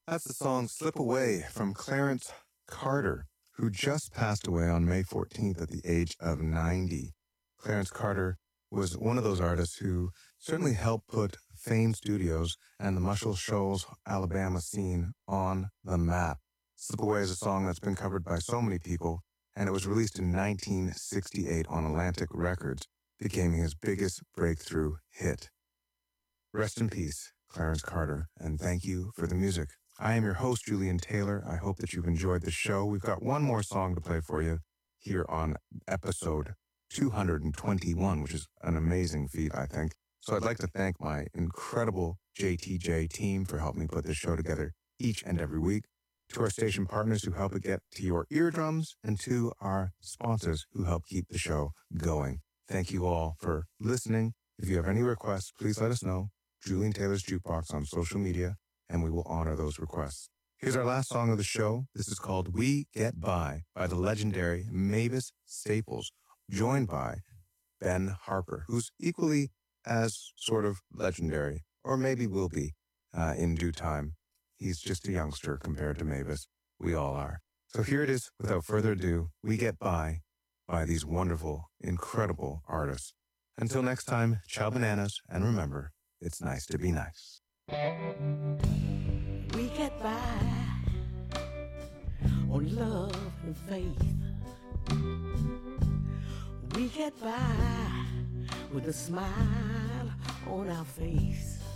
That's the song Slip Away from Clarence Carter, who just passed away on May 14th at the age of 90. Clarence Carter was one of those artists who certainly helped put Fame Studios and the Muscle Shoals, Alabama scene on the map. Slip Away is a song that's been covered by so many people, and it was released in 1968 on Atlantic Records, becoming his biggest breakthrough hit. Rest in peace, Clarence Carter, and thank you for the music. I am your host, Julian Taylor. I hope that you've enjoyed the show. We've got one more song to play for you here on episode 221, which is an amazing feat, I think. So I'd like to thank my incredible JTJ team for helping me put this show together each and every week, to our station partners who help it get to your eardrums, and to our sponsors who help keep the show going. Thank you all for listening. If you have any requests, please let us know. Julian Taylor's Jukebox on social media, and we will honor those requests. Here's our last song of the show. This is called We Get By the legendary Mavis Staples, joined by Ben Harper, who's equally as sort of legendary, or maybe will be in due time. He's just a youngster compared to Mavis. We all are. So here it is, without further ado, We Get By these wonderful, incredible artists. Until next time, ciao bananas, and remember, it's nice to be nice. We get by on love and faith. We get by with a smile on our face.